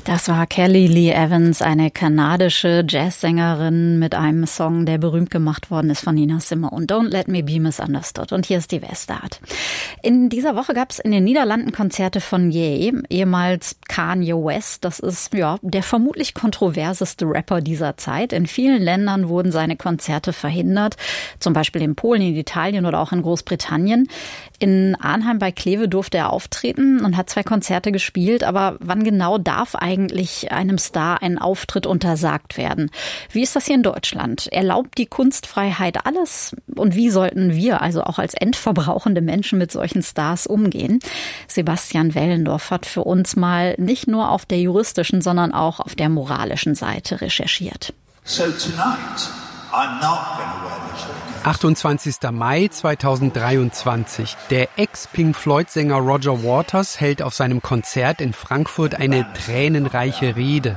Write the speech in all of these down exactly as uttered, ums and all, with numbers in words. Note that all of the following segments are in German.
Das war Kelly Lee Evans, eine kanadische Jazzsängerin mit einem Song, der berühmt gemacht worden ist von Nina Simone. Don't Let Me Be Misunderstood. Und hier ist die Westart. In dieser Woche gab es in den Niederlanden Konzerte von Ye, ehemals Kanye West. Das ist ja der vermutlich kontroverseste Rapper dieser Zeit. In vielen Ländern wurden seine Konzerte verhindert, zum Beispiel in Polen, in Italien oder auch in Großbritannien. In Arnheim bei Kleve durfte er auftreten und hat zwei Konzerte gespielt. Aber wann genau darf eigentlich eigentlich einem Star ein Auftritt untersagt werden? Wie ist das hier in Deutschland? Erlaubt die Kunstfreiheit alles? Und wie sollten wir, also auch als endverbrauchende Menschen, mit solchen Stars umgehen? Sebastian Wellendorf hat für uns mal nicht nur auf der juristischen, sondern auch auf der moralischen Seite recherchiert. So tonight, I'm not gonna wear the shirt. achtundzwanzigster Mai zweitausenddreiundzwanzig. Der Ex-Pink-Floyd-Sänger Roger Waters hält auf seinem Konzert in Frankfurt eine tränenreiche Rede.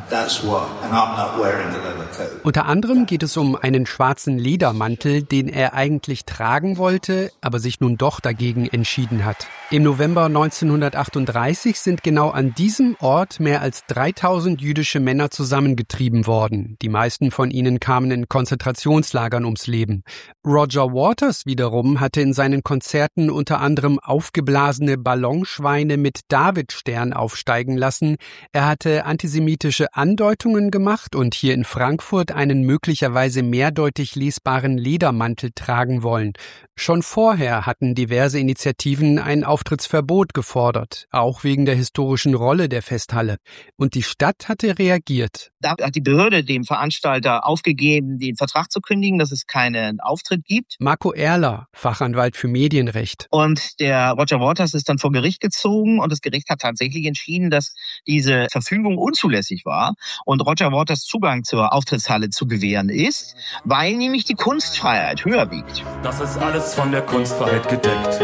Unter anderem geht es um einen schwarzen Ledermantel, den er eigentlich tragen wollte, aber sich nun doch dagegen entschieden hat. Im November neunzehnhundertachtunddreißig sind genau an diesem Ort mehr als dreitausend jüdische Männer zusammengetrieben worden. Die meisten von ihnen kamen in Konzentrationslagern ums Leben. Roger Waters wiederum hatte in seinen Konzerten unter anderem aufgeblasene Ballonschweine mit Davidstern aufsteigen lassen. Er hatte antisemitische Andeutungen gemacht und hier in Frankfurt einen möglicherweise mehrdeutig lesbaren Ledermantel tragen wollen. Schon vorher hatten diverse Initiativen ein Auftrittsverbot gefordert, auch wegen der historischen Rolle der Festhalle. Und die Stadt hatte reagiert. Da hat die Behörde dem Veranstalter aufgegeben, den Vertrag zu kündigen, dass es keinen Auftritt gibt. Marco Erler, Fachanwalt für Medienrecht. Und der Roger Waters ist dann vor Gericht gezogen und das Gericht hat tatsächlich entschieden, dass diese Verfügung unzulässig war und Roger Waters Zugang zur Auftrittshalle zu gewähren ist, weil nämlich die Kunstfreiheit höher wiegt. Das ist alles von der Kunstfreiheit gedeckt.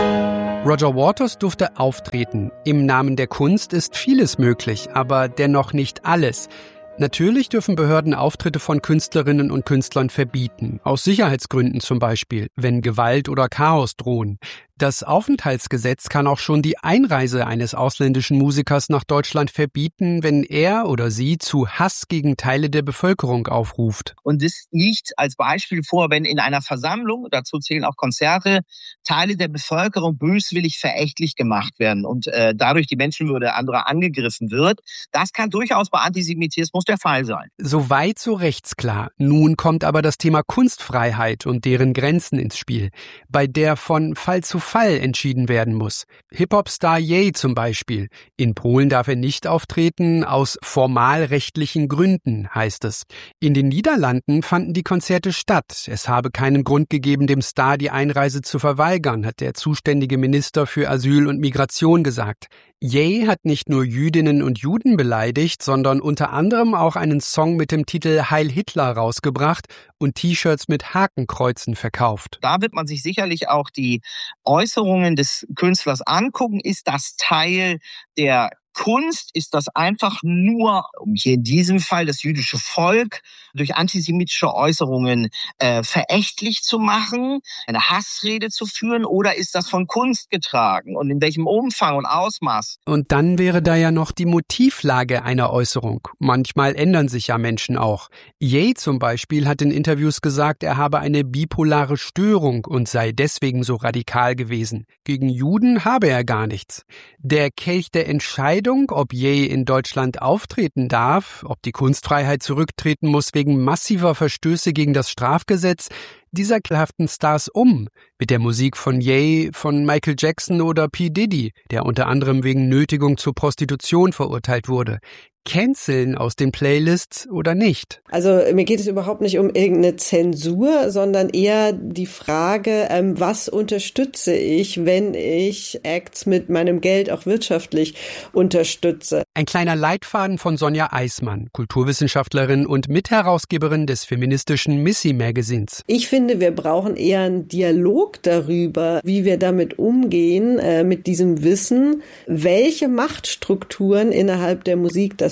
Roger Waters durfte auftreten. Im Namen der Kunst ist vieles möglich, aber dennoch nicht alles. Natürlich dürfen Behörden Auftritte von Künstlerinnen und Künstlern verbieten, aus Sicherheitsgründen zum Beispiel, wenn Gewalt oder Chaos drohen. Das Aufenthaltsgesetz kann auch schon die Einreise eines ausländischen Musikers nach Deutschland verbieten, wenn er oder sie zu Hass gegen Teile der Bevölkerung aufruft. Und das liegt als Beispiel vor, wenn in einer Versammlung, dazu zählen auch Konzerte, Teile der Bevölkerung böswillig verächtlich gemacht werden und äh, dadurch die Menschenwürde anderer angegriffen wird. Das kann durchaus bei Antisemitismus der Fall sein. Soweit so rechtsklar. Nun kommt aber das Thema Kunstfreiheit und deren Grenzen ins Spiel, bei der von Fall zu Fall entschieden werden muss. Hip-Hop-Star Ye zum Beispiel. In Polen darf er nicht auftreten, aus formalrechtlichen Gründen, heißt es. In den Niederlanden fanden die Konzerte statt. Es habe keinen Grund gegeben, dem Star die Einreise zu verweigern, hat der zuständige Minister für Asyl und Migration gesagt. Ye hat nicht nur Jüdinnen und Juden beleidigt, sondern unter anderem auch einen Song mit dem Titel Heil Hitler rausgebracht und T-Shirts mit Hakenkreuzen verkauft. Da wird man sich sicherlich auch die Äußerungen des Künstlers angucken. Ist das Teil der Kunst? Ist das einfach nur, um hier in diesem Fall das jüdische Volk durch antisemitische Äußerungen äh, verächtlich zu machen, eine Hassrede zu führen, oder ist das von Kunst getragen und in welchem Umfang und Ausmaß? Und dann wäre da ja noch die Motivlage einer Äußerung. Manchmal ändern sich ja Menschen auch. Ye zum Beispiel hat in Interviews gesagt, er habe eine bipolare Störung und sei deswegen so radikal gewesen. Gegen Juden habe er gar nichts. Der Kelch der Entscheidung, ob Ye in Deutschland auftreten darf, ob die Kunstfreiheit zurücktreten muss wegen massiver Verstöße gegen das Strafgesetz, dieser klaften Stars um. Mit der Musik von Ye, von Michael Jackson oder P. Diddy, der unter anderem wegen Nötigung zur Prostitution verurteilt wurde. Canceln aus den Playlists oder nicht? Also mir geht es überhaupt nicht um irgendeine Zensur, sondern eher die Frage, ähm, was unterstütze ich, wenn ich Acts mit meinem Geld auch wirtschaftlich unterstütze. Ein kleiner Leitfaden von Sonja Eismann, Kulturwissenschaftlerin und Mitherausgeberin des feministischen Missy Magazins. Ich finde, wir brauchen eher einen Dialog darüber, wie wir damit umgehen, äh, mit diesem Wissen, welche Machtstrukturen innerhalb der Musik das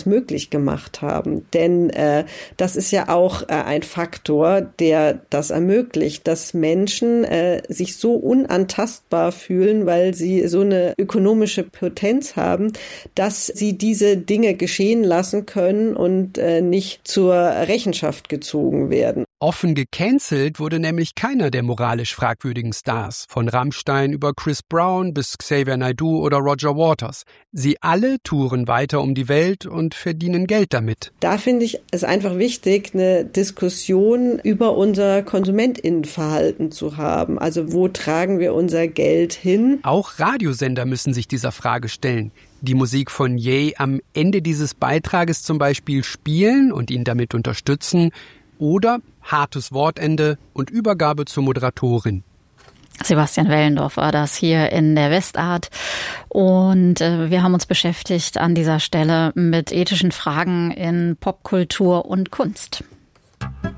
sowas möglich gemacht haben. Denn äh, das ist ja auch äh, ein Faktor, der das ermöglicht, dass Menschen äh, sich so unantastbar fühlen, weil sie so eine ökonomische Potenz haben, dass sie diese Dinge geschehen lassen können und äh, nicht zur Rechenschaft gezogen werden. Offen gecancelt wurde nämlich keiner der moralisch fragwürdigen Stars, von Rammstein über Chris Brown bis Xavier Naidoo oder Roger Waters. Sie alle touren weiter um die Welt und verdienen Geld damit. Da finde ich es einfach wichtig, eine Diskussion über unser KonsumentInnenverhalten zu haben. Also wo tragen wir unser Geld hin? Auch Radiosender müssen sich dieser Frage stellen. Die Musik von Ye am Ende dieses Beitrages zum Beispiel spielen und ihn damit unterstützen oder hartes Wortende und Übergabe zur Moderatorin. Sebastian Wellendorf war das hier in der Westart und äh, wir haben uns beschäftigt an dieser Stelle mit ethischen Fragen in Popkultur und Kunst.